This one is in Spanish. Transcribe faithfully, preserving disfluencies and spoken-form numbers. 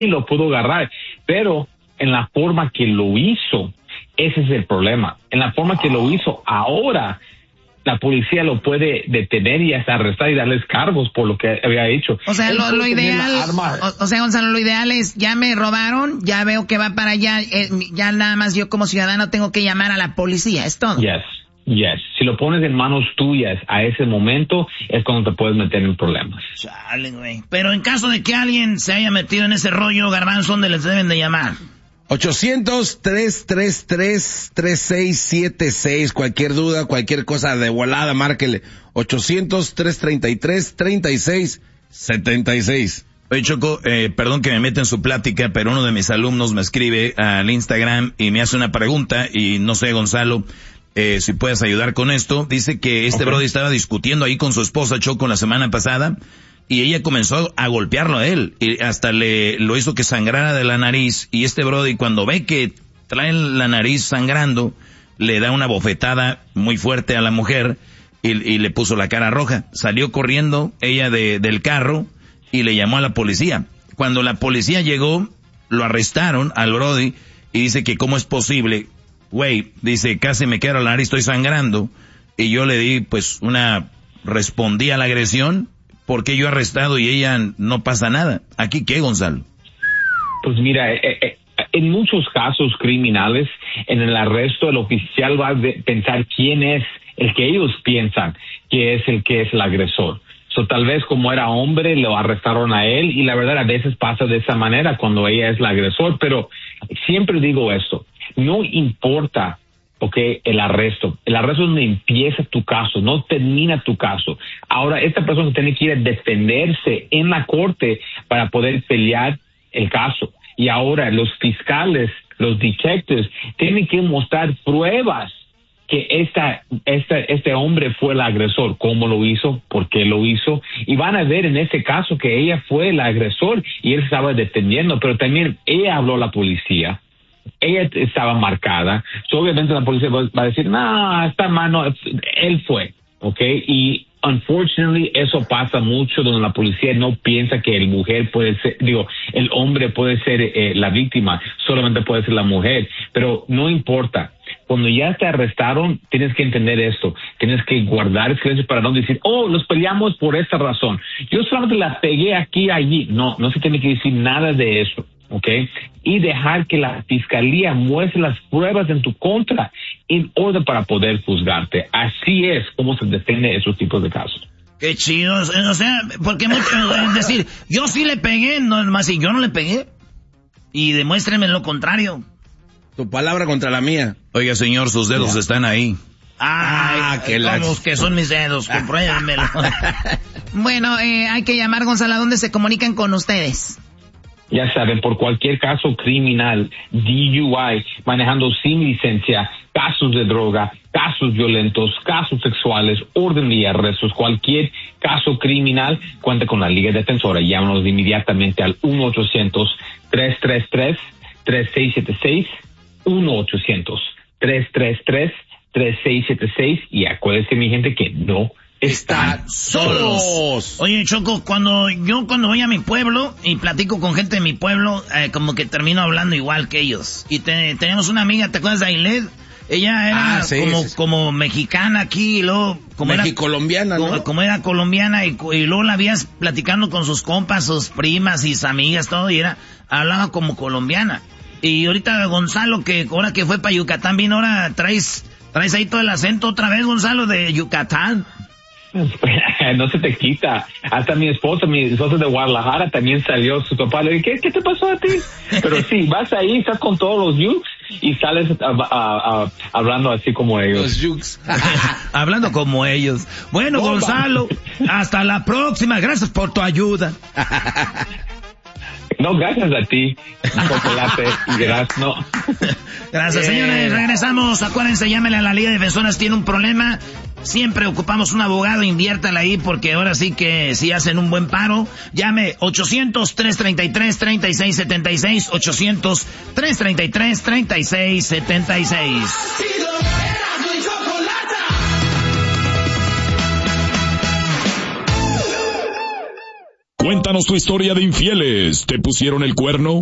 lo pudo agarrar, pero en la forma que lo hizo, ese es el problema. En la forma que lo hizo, ahora la policía lo puede detener y hasta arrestar y darles cargos por lo que había hecho. O sea, lo, lo ideal, o, o sea, Gonzalo, lo ideal es, ya me robaron, ya veo que va para allá, eh, ya nada más yo como ciudadano tengo que llamar a la policía, es todo. Yes, yes. Si lo pones en manos tuyas a ese momento, es cuando te puedes meter en problemas. Chale, güey. Pero en caso de que alguien se haya metido en ese rollo, Garbanzo, ¿dónde les deben de llamar? ochocientos, tres tres tres, tres seis siete seis. Cualquier duda, cualquier cosa de volada, márquele. ochocientos, tres tres tres, tres seis siete seis. Oye, Choco, eh, perdón que me meta en su plática, pero uno de mis alumnos me escribe al Instagram y me hace una pregunta, y no sé, Gonzalo, eh, si puedes ayudar con esto. Dice que este okay. brody estaba discutiendo ahí con su esposa, Choco, la semana pasada, y ella comenzó a golpearlo a él, y hasta le lo hizo que sangrara de la nariz, y este brody, cuando ve que trae la nariz sangrando, le da una bofetada muy fuerte a la mujer, y, y le puso la cara roja. Salió corriendo ella de, del carro, y le llamó a la policía. Cuando la policía llegó, lo arrestaron al brody, y dice que cómo es posible, güey, dice, casi me queda la nariz, estoy sangrando, y yo le di, pues, una, respondí a la agresión, porque yo arrestado y ella no pasa nada. ¿Aquí qué, Gonzalo? Pues mira, eh, eh, en muchos casos criminales, en el arresto el oficial va a pensar quién es el que ellos piensan que es el que es el agresor. So, tal vez como era hombre, lo arrestaron a él, y la verdad a veces pasa de esa manera cuando ella es la agresor, pero siempre digo esto, no importa ok, el arresto. El arresto es donde empieza tu caso, no termina tu caso. Ahora, esta persona tiene que ir a defenderse en la corte para poder pelear el caso. Y ahora los fiscales, los detectives, tienen que mostrar pruebas que esta, esta, este hombre fue el agresor. ¿Cómo lo hizo? ¿Por qué lo hizo? Y van a ver en este caso que ella fue el agresor y él estaba defendiendo, pero también ella habló a la policía. Ella estaba marcada, so, obviamente la policía va a decir, no, esta mano, él fue, ¿ok? Y unfortunately eso pasa mucho donde la policía no piensa que el mujer puede ser, digo, el hombre puede ser eh, la víctima, solamente puede ser la mujer, pero no importa. Cuando ya te arrestaron, tienes que entender esto, tienes que guardar silencio para no decir, oh, los peleamos por esta razón. Yo solamente la pegué aquí, allí. No, no se tiene que decir nada de eso. Okay, y dejar que la fiscalía muestre las pruebas en tu contra en orden para poder juzgarte. Así es como se defiende esos tipos de casos. Qué chido, o sea, porque mucho, es decir, yo sí le pegué, no más si yo no le pegué, y demuéstrenme lo contrario. Tu palabra contra la mía. Oiga, señor, sus dedos yeah. están ahí. Ah, que los que son mis dedos, compruébenmelo. Bueno, eh, hay que llamar, Gonzalo, ¿a dónde se comunican con ustedes? Ya saben, por cualquier caso criminal, D U I, manejando sin licencia, casos de droga, casos violentos, casos sexuales, orden de arrestos, cualquier caso criminal, cuenta con la Liga Defensora. Llámanos inmediatamente al uno ochocientos, tres tres tres, tres seis siete seis, uno ochocientos, tres tres tres, tres seis siete seis, y acuérdense, mi gente, que no están solos. Oye, Choco, cuando yo cuando voy a mi pueblo y platico con gente de mi pueblo, eh, como que termino hablando igual que ellos. Y te, tenemos una amiga, ¿te acuerdas de Ailed? Ella era ah, sí, como, sí, sí. como mexicana aquí, y luego como era colombiana, ¿no? Como, como era colombiana, y, y luego la vías platicando con sus compas, sus primas y sus amigas, todo, y era, hablaba como colombiana. Y ahorita Gonzalo, que ahora que fue para Yucatán, vino, ahora traes, traes ahí todo el acento otra vez, Gonzalo, de Yucatán. No se te quita. Hasta mi esposa, mi esposa de Guadalajara también salió, su papá le dijo, ¿qué, ¿qué te pasó a ti? Pero sí, vas ahí, estás con todos los yukes y sales a, a, a, hablando así como ellos. Los yukes. Hablando como ellos. Bueno, Bomba. Gonzalo, hasta la próxima. Gracias por tu ayuda. No, gracias a ti. Chocolate y gracias, no. Gracias, señores. Regresamos. Acuérdense, llámenle a la Liga de Defensoras. Tiene un problema. Siempre ocupamos un abogado, inviértala ahí, porque ahora sí que si hacen un buen paro. Llame ochocientos, tres treinta y tres, treinta y seis setenta y seis, ochocientos, tres treinta y tres, treinta y seis setenta y seis. Cuéntanos tu historia de infieles. ¿Te pusieron el cuerno?